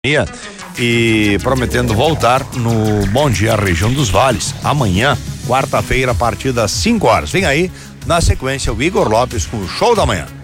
e prometendo voltar no Bom Dia Região dos Vales amanhã, quarta-feira, a partir das 5 horas. Vem aí, na sequência, o Igor Lopes com o Show da Manhã.